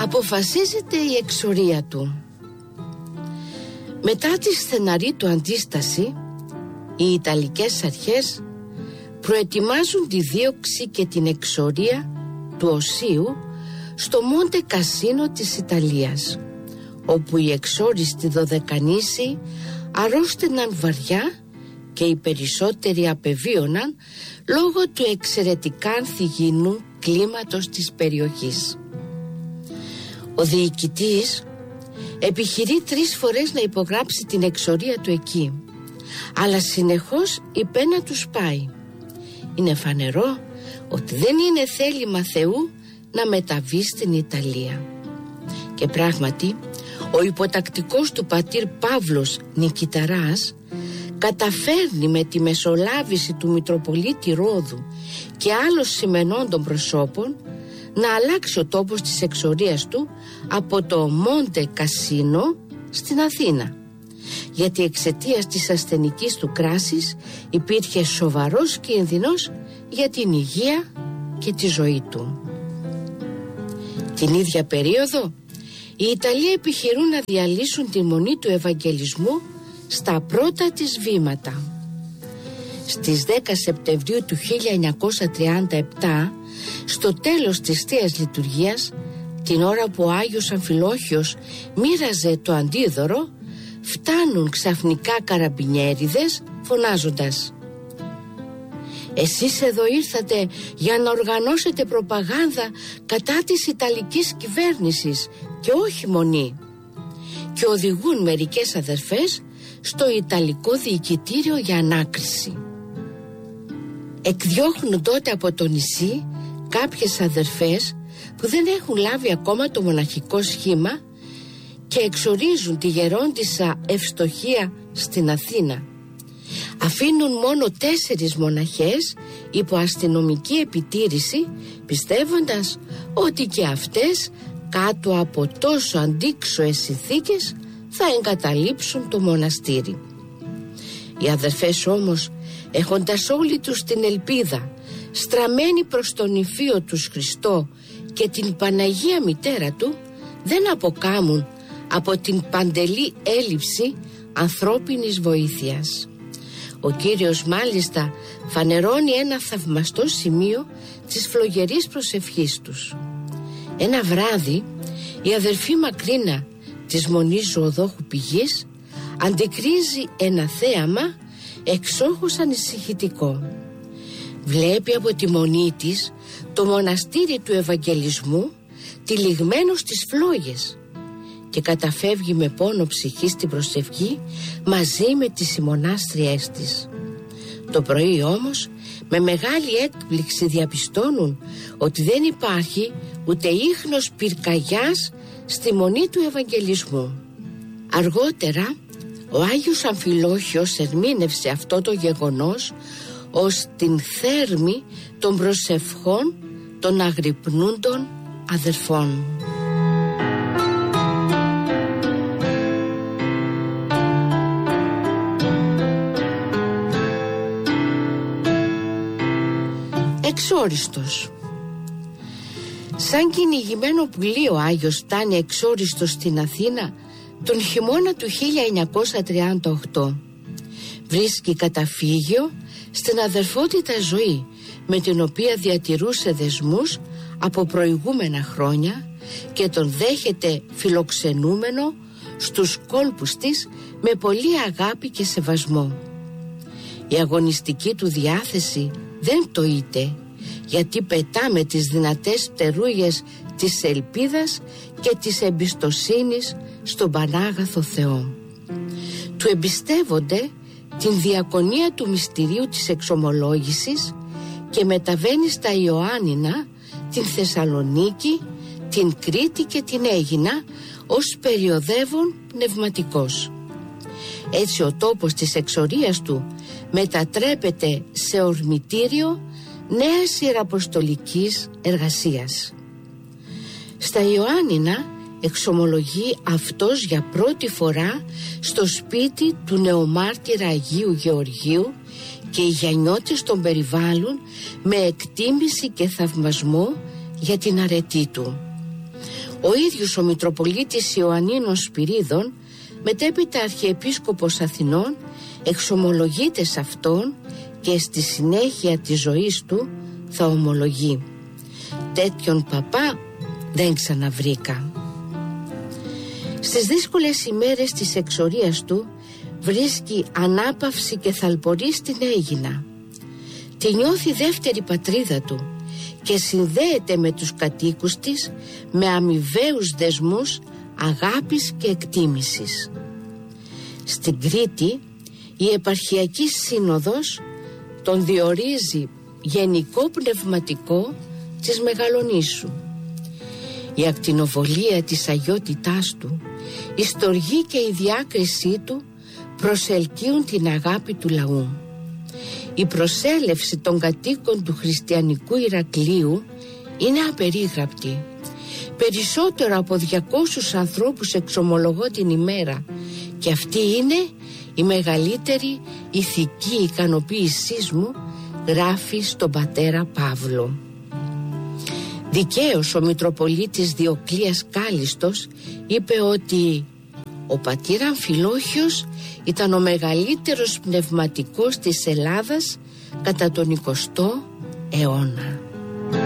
αποφασίζεται η εξορία του. Μετά τη στεναρή του αντίσταση, οι Ιταλικές αρχές προετοιμάζουν τη δίωξη και την εξορία του Οσίου στο Μοντε Κασίνο της Ιταλίας, όπου οι εξόριστοι Δωδεκανήσιοι αρρώστηναν βαριά και οι περισσότεροι απεβίωναν λόγω του εξαιρετικά ανθυγιεινού κλίματος της περιοχής. Ο διοικητής επιχειρεί 3 φορές να υπογράψει την εξορία του εκεί, αλλά συνεχώς η πένα του σπάει. Είναι φανερό ότι δεν είναι θέλημα Θεού να μεταβεί στην Ιταλία. Και πράγματι, ο υποτακτικός του πατήρ Παύλος Νικηταράς καταφέρνει με τη μεσολάβηση του Μητροπολίτη Ρόδου και άλλων σημενών των προσώπων να αλλάξει ο τόπος της εξορίας του από το Μοντε Κασίνο στην Αθήνα, γιατί εξαιτίας της ασθενικής του κράσης υπήρχε σοβαρός κίνδυνος για την υγεία και τη ζωή του. Την ίδια περίοδο οι Ιταλοί επιχειρούν να διαλύσουν τη μονή του Ευαγγελισμού στα πρώτα της βήματα. Στις 10 Σεπτεμβρίου του 1937, στο τέλος της Θείας Λειτουργίας, την ώρα που ο Άγιος Αμφιλόχιος μοίραζε το αντίδωρο, φτάνουν ξαφνικά καραμπινιέριδες φωνάζοντας: «Εσείς εδώ ήρθατε για να οργανώσετε προπαγάνδα κατά της Ιταλικής κυβέρνησης και όχι μονή», και οδηγούν μερικές αδερφές στο Ιταλικό Διοικητήριο για ανάκριση. Εκδιώχνουν τότε από το νησί κάποιες αδερφές που δεν έχουν λάβει ακόμα το μοναχικό σχήμα και εξορίζουν τη γερόντισσα Ευστοχία στην Αθήνα. Αφήνουν μόνο 4 μοναχές υπό αστυνομική επιτήρηση, πιστεύοντας ότι και αυτές κάτω από τόσο αντίξωες συνθήκες θα εγκαταλείψουν το μοναστήρι. Οι αδερφές όμως, έχοντας όλοι τους την ελπίδα στραμμένοι προς τον Υφείο τους Χριστό και την Παναγία Μητέρα του, δεν αποκάμουν από την παντελή έλλειψη ανθρώπινης βοήθειας. Ο Κύριος μάλιστα φανερώνει ένα θαυμαστό σημείο της φλογερής προσευχής τους. Ένα βράδυ η αδερφή Μακρίνα της Μονής Ζωοδόχου Πηγής αντικρίζει ένα θέαμα εξόχως ανησυχητικό. Βλέπει από τη μονή της το μοναστήρι του Ευαγγελισμού τυλιγμένο στις φλόγες και καταφεύγει με πόνο ψυχή στην προσευχή μαζί με τις συμμονάστριές της. Το πρωί όμως με μεγάλη έκπληξη διαπιστώνουν ότι δεν υπάρχει ούτε ίχνος πυρκαγιάς στη μονή του Ευαγγελισμού. Αργότερα ο Άγιος Αμφιλόχιος ερμήνευσε αυτό το γεγονός ως την θέρμη των προσευχών των αγρυπνούντων αδερφών. Εξόριστος. Σαν κυνηγημένο πουλί ο Άγιος φτάνει εξόριστος στην Αθήνα τον χειμώνα του 1938. Βρίσκει καταφύγιο στην αδερφότητα ζωή με την οποία διατηρούσε δεσμούς από προηγούμενα χρόνια και τον δέχεται φιλοξενούμενο στους κόλπους της με πολύ αγάπη και σεβασμό. Η αγωνιστική του διάθεση δεν τοείται, γιατί πετά με τις δυνατές πτερούγες της ελπίδας και της εμπιστοσύνης στον Πανάγαθο Θεό. Του εμπιστεύονται την διακονία του μυστηρίου της εξομολόγησης και μεταβαίνει στα Ιωάννινα, την Θεσσαλονίκη, την Κρήτη και την Αίγινα ως περιοδεύων πνευματικός. Έτσι ο τόπος της εξορίας του μετατρέπεται σε ορμητήριο νέας ιεραποστολικής εργασίας. Στα Ιωάννινα εξομολογεί αυτός για πρώτη φορά στο σπίτι του νεομάρτυρα Αγίου Γεωργίου και οι γιαννιώτες τον περιβάλλουν με εκτίμηση και θαυμασμό για την αρετή του. Ο ίδιος ο Μητροπολίτης Ιωαννίνος Σπυρίδων, μετέπειτα Αρχιεπίσκοπος Αθηνών, εξομολογείται σε αυτόν και στη συνέχεια της ζωής του θα ομολογεί: «Τέτοιον παπά δεν ξαναβρήκα». Στις δύσκολες ημέρες της εξορίας του βρίσκει ανάπαυση και θαλπορεί στην Αίγινα. Τη νιώθει δεύτερη πατρίδα του και συνδέεται με τους κατοίκους της με αμοιβαίους δεσμούς αγάπης και εκτίμησης. Στην Κρήτη η Επαρχιακή Σύνοδος τον διορίζει γενικό πνευματικό της Μεγαλονήσου. Η ακτινοβολία της αγιότητάς του, η στοργή και η διάκρισή του προσελκύουν την αγάπη του λαού. Η προσέλευση των κατοίκων του χριστιανικού Ηρακλείου είναι απερίγραπτη. Περισσότερο από 200 ανθρώπους εξομολογώ την ημέρα, και αυτή είναι η μεγαλύτερη ηθική ικανοποίησή μου, γράφει στον πατέρα Παύλο. Δικαίως ο Μητροπολίτης Διοκλείας Κάλιστος είπε ότι ο πατήρ Αμφιλόχιος ήταν ο μεγαλύτερος πνευματικός της Ελλάδας κατά τον 20ο αιώνα.